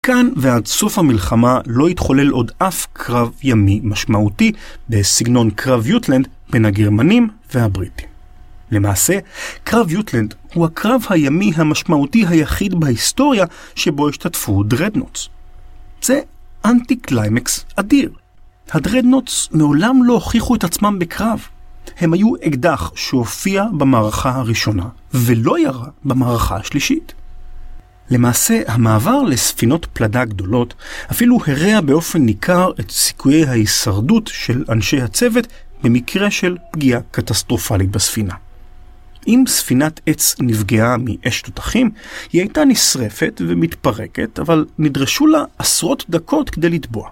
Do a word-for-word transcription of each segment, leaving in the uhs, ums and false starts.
מכאן ועד סוף המלחמה לא התחולל עוד אף קרב ימי משמעותי בסגנון קרב יוטלנד בין הגרמנים והבריטים. למעשה, קרב יוטלנד הוא הקרב הימי המשמעותי היחיד בהיסטוריה שבו השתתפו דרדנוטס. זה אנטי קליימקס אדיר. הדרדנוטס מעולם לא הוכיחו את עצמם בקרב. הם היו אקדח שהופיע במערכה הראשונה ולא ירה במערכה השלישית. למעשה, המעבר לספינות פלדה גדולות אפילו הרע באופן ניכר את סיכויי ההישרדות של אנשי הצוות במקרה של פגיעה קטסטרופלית בספינה. אם ספינת עץ נפגעה מאש תותחים, היא הייתה נשרפת ומתפרקת, אבל נדרשו לה עשרות דקות כדי לטבוע.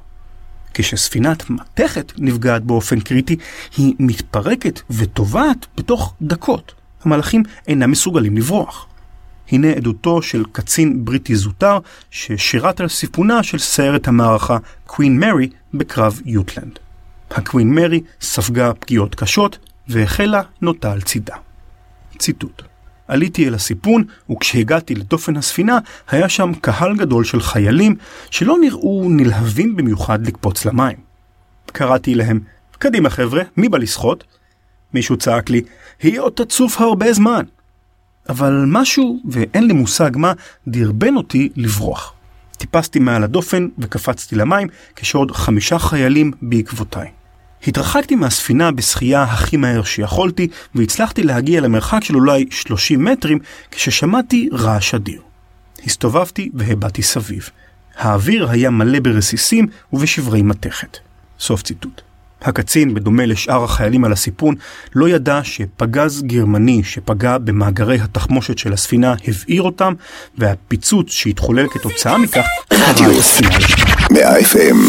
כשספינת מתכת נפגעת באופן קריטי, היא מתפרקת וטובעת בתוך דקות. המלאכים אינם מסוגלים לברוח. הנה עדותו של קצין בריטי זוטר ששירת על סיפונה של סיירת המערכה קווין מרי בקרב יוטלנד. הקווין מרי ספגה פגיעות קשות והחלה נוטה על צידה. ציטוט: עליתי אל הסיפון, וכשהגעתי לדופן הספינה היה שם קהל גדול של חיילים שלא נראו נלהבים במיוחד לקפוץ למים. קראתי להם, קדימה חבר'ה, מי בא לשחות? מישהו צעק לי, היא עוד תצוף הרבה זמן. אבל משהו, ואין לי מושג מה, דרבן אותי לברוח. טיפסתי מעל הדופן וקפצתי למים כשעוד חמישה חיילים בעקבותיי. התרחקתי מהספינה בשחייה הכי מהר שיכולתי, והצלחתי להגיע למרחק של אולי שלושים מטרים כששמעתי רעש אדיר. הסתובבתי והבאתי סביב. האוויר היה מלא ברסיסים ובשברי מתכת. סוף ציטוט. הקצין, בדומה לשאר החיילים על הסיפון, לא ידע שפגז גרמני שפגע במאגרי התחמושת של הספינה הבעיר אותם, והפיצוץ שהתחולל כתוצאה מכך קרה את הספינה לשמה. מאה אף אם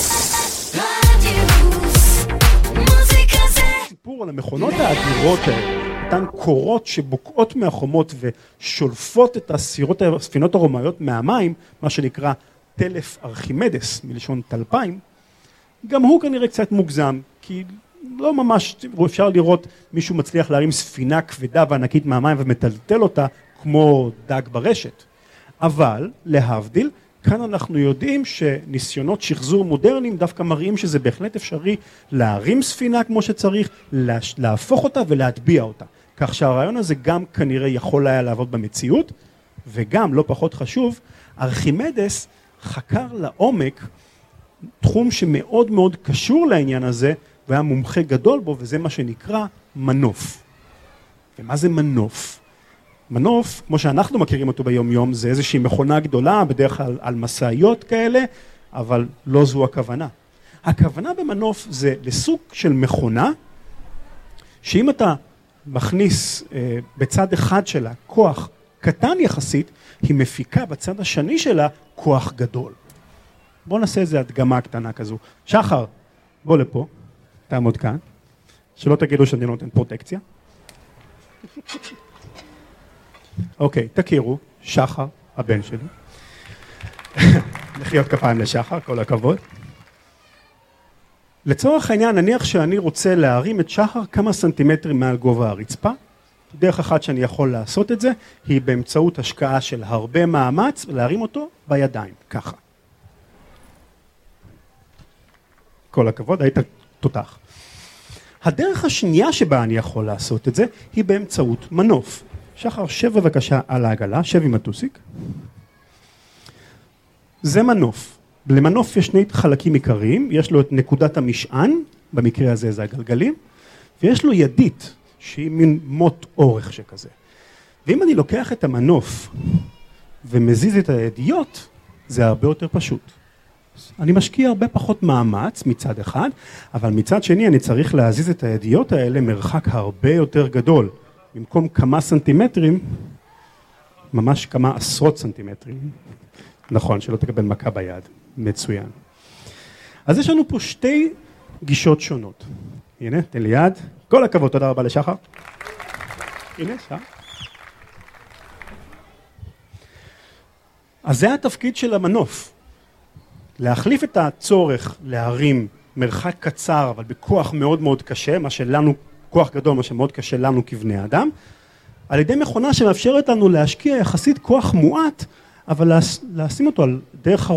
סיפור על המכונות האדירות האלה, אותן קורות שבוקעות מהחומות ושולפות את הסירות הספינות הרומאיות מהמים, מה שנקרא טלף ארכימדס מלשון טלפיים, גם הוא כנראה קצת מוגזם, כי לא ממש אפשר לראות מישהו מצליח להרים ספינה כבדה וענקית מהמים ומטלטל אותה כמו דג ברשת. אבל להבדיל, כאן אנחנו יודעים שניסיונות שחזור מודרניים דווקא מראים שזה בהחלט אפשרי להרים ספינה כמו שצריך, להפוך אותה ולהטביע אותה. כך שהרעיון הזה גם כנראה יכול היה לעבוד במציאות, וגם, לא פחות חשוב, ארכימדס חקר לעומק תחום שמאוד מאוד קשור לעניין הזה, והיה מומחה גדול בו, וזה מה שנקרא מנוף. ומה זה מנוף? מנוף, כמו שאנחנו מכירים אותו ביום יום, זה איזושהי מכונה גדולה, בדרך כלל על מסעיות כאלה, אבל לא זו הכוונה. הכוונה במנוף זה לסוג של מכונה, שאם אתה מכניס אה, בצד אחד שלה כוח קטן יחסית, היא מפיקה בצד השני שלה כוח גדול. בואו נעשה איזו הדגמה קטנה כזו. שחר, בוא לפה, תעמוד כאן, שלא תגידו שאני נותן פרוטקציה. אוקיי, תכירו, שחר, הבן שלי. לחיות כפיים לשחר, כל הכבוד. לצורך העניין, נניח שאני רוצה להרים את שחר כמה סנטימטרים מעל גובה הרצפה. דרך אחת שאני יכול לעשות את זה, היא באמצעות השקעה של הרבה מאמץ, להרים אותו בידיים, ככה. כל הכבוד, היית תותח. הדרך השנייה שבה אני יכול לעשות את זה, היא באמצעות מנוף. שחר, שב בבקשה על העגלה, שב עם הטוסיק. זה מנוף. למנוף יש שני חלקים עיקריים, יש לו את נקודת המשען, במקרה הזה זה הגלגלים, ויש לו ידית, שהיא מין מוט אורך שכזה. ואם אני לוקח את המנוף ומזיז את הידיות, זה הרבה יותר פשוט. אני משקיע הרבה פחות מאמץ מצד אחד, אבל מצד שני אני צריך להזיז את הידיות האלה מרחק הרבה יותר גדול. במקום כמה סנטימטרים, ממש כמה עשרות סנטימטרים. נכון, שלא תקבל מכה ביד. מצוין. אז יש לנו פה שתי גישות שונות. הנה, תן לי יד. כל הכבוד, תודה רבה לשחר. הנה, שם. אז זה התפקיד של המנוף. להחליף את הצורך להרים מרחק קצר, אבל בכוח מאוד מאוד קשה, מה שלנו, כוח גדול, מה שמאוד קשה לנו כבני אדם, על ידי מכונה שמאפשרת לנו להשקיע יחסית כוח מועט, אבל לשים אותו על דרך